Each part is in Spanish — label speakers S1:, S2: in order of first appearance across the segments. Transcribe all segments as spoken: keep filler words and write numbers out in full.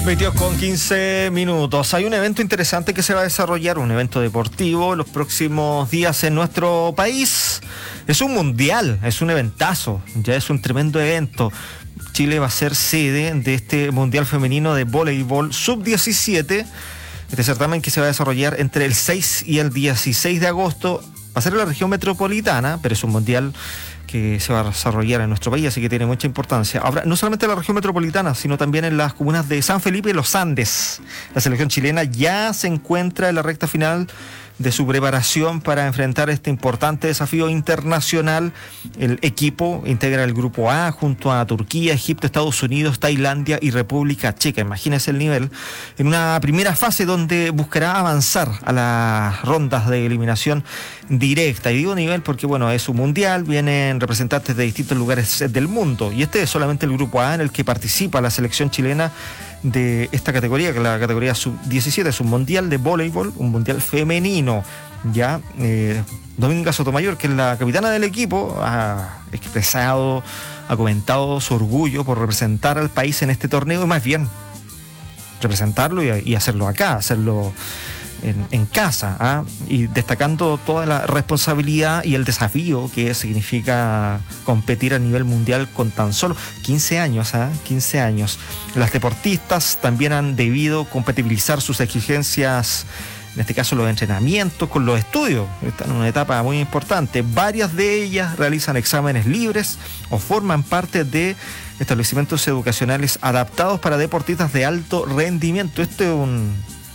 S1: veintidós con quince minutos. Hay un evento interesante que se va a desarrollar, un evento deportivo en los próximos días en nuestro país. Es un mundial, es un eventazo, ya es un tremendo evento. Chile va a ser sede de este mundial femenino de voleibol sub diecisiete. Este certamen que se va a desarrollar entre el seis y el dieciséis de agosto. Va a ser en la región metropolitana, pero es un mundial que se va a desarrollar en nuestro país, así que tiene mucha importancia. Ahora, no solamente en la región metropolitana, sino también en las comunas de San Felipe y Los Andes. La selección chilena ya se encuentra en la recta final de su preparación para enfrentar este importante desafío internacional. El equipo integra el grupo A junto a Turquía, Egipto, Estados Unidos, Tailandia y República Checa. Imagínense el nivel. En una primera fase donde buscará avanzar a las rondas de eliminación directa. Y digo nivel porque, bueno, es un mundial, vienen representantes de distintos lugares del mundo. Y este es solamente el grupo A en el que participa la selección chilena de esta categoría, que es la categoría sub diecisiete, es un mundial de voleibol, un mundial femenino. Ya eh, Dominga Sotomayor, que es la capitana del equipo, ha expresado, ha comentado su orgullo por representar al país en este torneo, y más bien representarlo y, y hacerlo acá, hacerlo en, en casa, ¿ah? Y destacando toda la responsabilidad y el desafío que significa competir a nivel mundial con tan solo quince años, ¿ah? quince años. Las deportistas también han debido compatibilizar sus exigencias, en este caso los entrenamientos, con los estudios. Están en una etapa muy importante. Varias de ellas realizan exámenes libres o forman parte de establecimientos educacionales adaptados para deportistas de alto rendimiento. Esto es un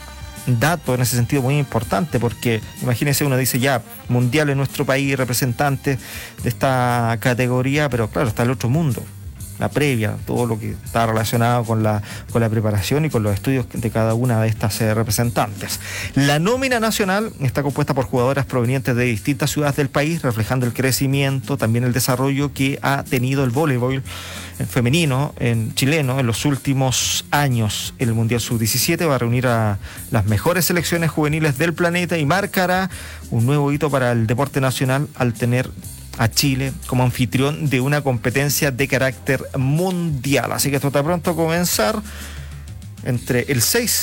S1: dato en ese sentido muy importante, porque imagínense, uno dice ya mundial en nuestro país, representantes de esta categoría, pero claro, está el otro mundo, la previa, todo lo que está relacionado con la, con la preparación y con los estudios de cada una de estas eh, representantes. La nómina nacional está compuesta por jugadoras provenientes de distintas ciudades del país, reflejando el crecimiento, también el desarrollo que ha tenido el voleibol femenino en chileno en los últimos años. El Mundial sub diecisiete va a reunir a las mejores selecciones juveniles del planeta y marcará un nuevo hito para el deporte nacional al tener a Chile como anfitrión de una competencia de carácter mundial. Así que esto está pronto a comenzar entre el seis